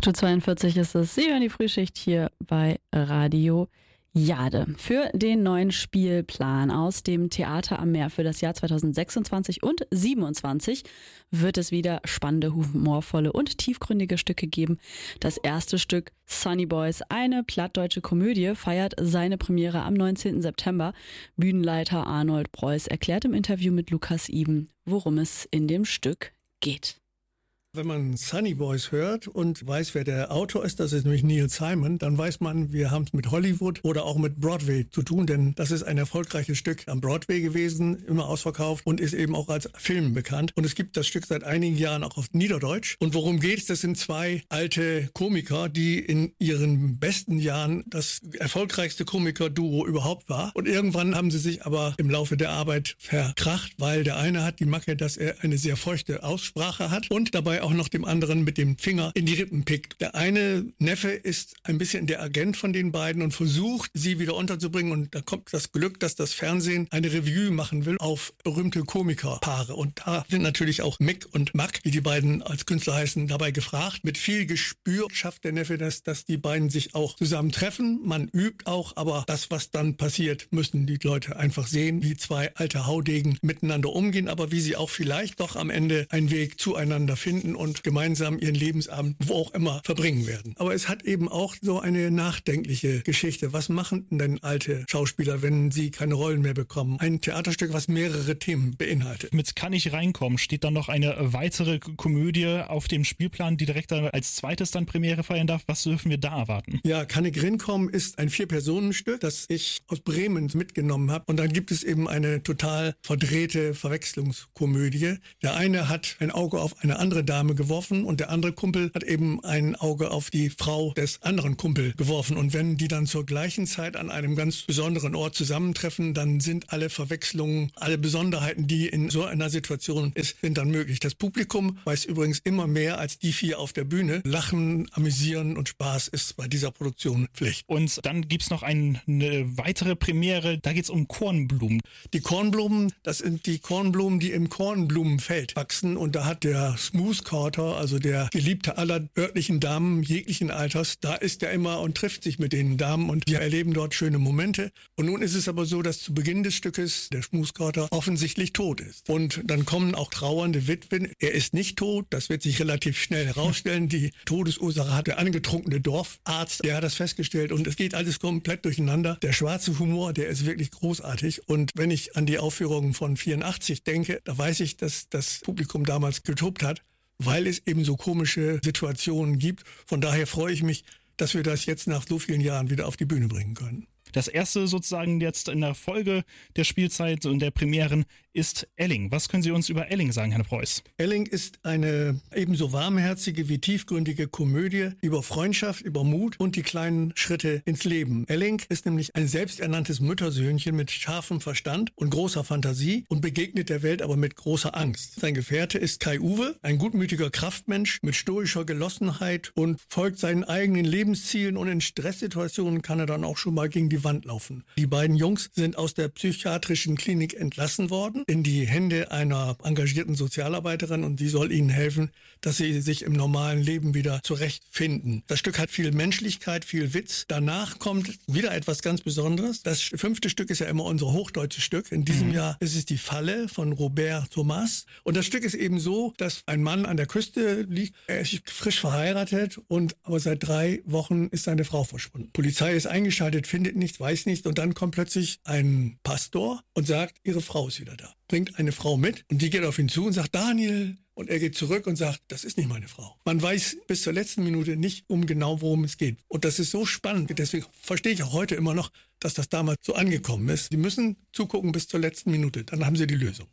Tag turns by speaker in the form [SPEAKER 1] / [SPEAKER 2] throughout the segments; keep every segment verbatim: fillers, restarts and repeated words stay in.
[SPEAKER 1] acht Uhr zweiundvierzig ist es. Sie hören die Frühschicht hier bei Radio Jade. Für den neuen Spielplan aus dem Theater am Meer für das Jahr zweitausendsechsundzwanzig und siebenundzwanzig wird es wieder spannende, humorvolle und tiefgründige Stücke geben. Das erste Stück, Sunny Boys, eine plattdeutsche Komödie, feiert seine Premiere am neunzehnten September. Bühnenleiter Arnold Preuß erklärt im Interview mit Lukas Iben, worum es in dem Stück geht.
[SPEAKER 2] Wenn man Sunny Boys hört und weiß, wer der Autor ist, das ist nämlich Neil Simon, dann weiß man, wir haben es mit Hollywood oder auch mit Broadway zu tun, denn das ist ein erfolgreiches Stück am Broadway gewesen, immer ausverkauft und ist eben auch als Film bekannt. Und es gibt das Stück seit einigen Jahren auch auf Niederdeutsch. Und worum geht's? Das sind zwei alte Komiker, die in ihren besten Jahren das erfolgreichste Komiker-Duo überhaupt war. Und irgendwann haben sie sich aber im Laufe der Arbeit verkracht, weil der eine hat die Macke, dass er eine sehr feuchte Aussprache hat und dabei auch noch dem anderen mit dem Finger in die Rippen pickt. Der eine Neffe ist ein bisschen der Agent von den beiden und versucht, sie wieder unterzubringen. Und da kommt das Glück, dass das Fernsehen eine Revue machen will auf berühmte Komikerpaare. Und da sind natürlich auch Mick und Mack, wie die beiden als Künstler heißen, dabei gefragt. Mit viel Gespür schafft der Neffe das, dass die beiden sich auch zusammentreffen. Man übt auch, aber das, was dann passiert, müssen die Leute einfach sehen, wie zwei alte Haudegen miteinander umgehen, aber wie sie auch vielleicht doch am Ende einen Weg zueinander finden und gemeinsam ihren Lebensabend wo auch immer verbringen werden. Aber es hat eben auch so eine nachdenkliche Geschichte. Was machen denn alte Schauspieler, wenn sie keine Rollen mehr bekommen? Ein Theaterstück, was mehrere Themen beinhaltet.
[SPEAKER 3] Mit Kann ich reinkommen steht dann noch eine weitere Komödie auf dem Spielplan, die direkt als zweites dann Premiere feiern darf. Was dürfen wir da erwarten?
[SPEAKER 2] Ja, Kann ich reinkommen ist ein Vier-Personen-Stück, das ich aus Bremen mitgenommen habe. Und dann gibt es eben eine total verdrehte Verwechslungskomödie. Der eine hat ein Auge auf eine andere Dame geworfen und der andere Kumpel hat eben ein Auge auf die Frau des anderen Kumpel geworfen. Und wenn die dann zur gleichen Zeit an einem ganz besonderen Ort zusammentreffen, dann sind alle Verwechslungen, alle Besonderheiten, die in so einer Situation ist, sind dann möglich. Das Publikum weiß übrigens immer mehr als die vier auf der Bühne. Lachen, amüsieren und Spaß ist bei dieser Produktion Pflicht.
[SPEAKER 3] Und dann gibt's noch ein, eine weitere Premiere, da geht's um Kornblumen.
[SPEAKER 2] Die Kornblumen, das sind die Kornblumen, die im Kornblumenfeld wachsen. Und da hat der Smooth Quarter, also der Geliebte aller örtlichen Damen jeglichen Alters, da ist er immer und trifft sich mit den Damen und wir erleben dort schöne Momente. Und nun ist es aber so, dass zu Beginn des Stückes der Smooth Quarter offensichtlich tot ist. Und dann kommen auch trauernde Witwen. Er ist nicht tot, das wird sich relativ schnell herausstellen. Die Todesursache hat der angetrunkene Dorfarzt, der hat das festgestellt und es geht alles komplett durcheinander. Der schwarze Humor, der ist wirklich großartig. Und wenn ich an die Aufführungen von vierundachtzig denke, da weiß ich, dass das Publikum damals getobt hat, weil es eben so komische Situationen gibt. Von daher freue ich mich, dass wir das jetzt nach so vielen Jahren wieder auf die Bühne bringen können.
[SPEAKER 3] Das erste sozusagen jetzt in der Folge der Spielzeit und der Premieren ist Elling. Was können Sie uns über Elling sagen, Herr Preuß?
[SPEAKER 2] Elling ist eine ebenso warmherzige wie tiefgründige Komödie über Freundschaft, über Mut und die kleinen Schritte ins Leben. Elling ist nämlich ein selbsternanntes Müttersöhnchen mit scharfem Verstand und großer Fantasie und begegnet der Welt aber mit großer Angst. Sein Gefährte ist Kai Uwe, ein gutmütiger Kraftmensch mit stoischer Gelassenheit und folgt seinen eigenen Lebenszielen und in Stresssituationen kann er dann auch schon mal gegen die Wand laufen. Die beiden Jungs sind aus der psychiatrischen Klinik entlassen worden in die Hände einer engagierten Sozialarbeiterin und die soll ihnen helfen, dass sie sich im normalen Leben wieder zurechtfinden. Das Stück hat viel Menschlichkeit, viel Witz. Danach kommt wieder etwas ganz Besonderes. Das fünfte Stück ist ja immer unser hochdeutsches Stück. In diesem mhm. Jahr ist es Die Falle von Robert Thomas. Und das Stück ist eben so, dass ein Mann an der Küste liegt. Er ist frisch verheiratet und aber seit drei Wochen ist seine Frau verschwunden. Polizei ist eingeschaltet, findet nichts, weiß nichts und dann kommt plötzlich ein Pastor und sagt, ihre Frau ist wieder da. Bringt eine Frau mit und die geht auf ihn zu und sagt, Daniel. Und er geht zurück und sagt, das ist nicht meine Frau. Man weiß bis zur letzten Minute nicht um genau, worum es geht. Und das ist so spannend. Deswegen verstehe ich auch heute immer noch, dass das damals so angekommen ist. Sie müssen zugucken bis zur letzten Minute. Dann haben Sie die Lösung.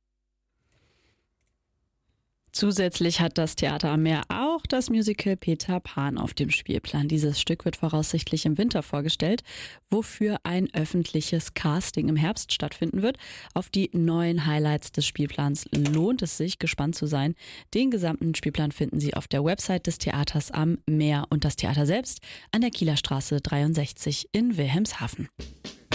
[SPEAKER 1] Zusätzlich hat das Theater am Meer auch das Musical Peter Pan auf dem Spielplan. Dieses Stück wird voraussichtlich im Winter vorgestellt, wofür ein öffentliches Casting im Herbst stattfinden wird. Auf die neuen Highlights des Spielplans lohnt es sich, gespannt zu sein. Den gesamten Spielplan finden Sie auf der Website des Theaters am Meer und das Theater selbst an der Kieler Straße dreiundsechzig in Wilhelmshaven.